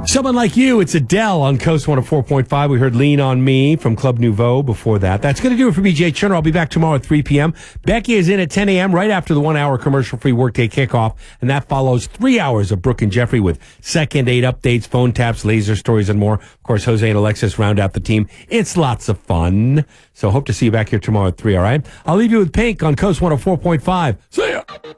Someone Like You, it's Adele on Coast 104.5. We heard Lean on Me from Club Nouveau before that. That's going to do it for BJ Cherner. I'll be back tomorrow at 3 p.m. Becky is in at 10 a.m. right after the 1 hour commercial-free workday kickoff, and that follows 3 hours of Brooke and Jeffrey with Second Date updates, phone taps, laser stories, and more. Of course, Jose and Alexis round out the team. It's lots of fun. So hope to see you back here tomorrow at 3, all right? I'll leave you with Pink on Coast 104.5. See ya!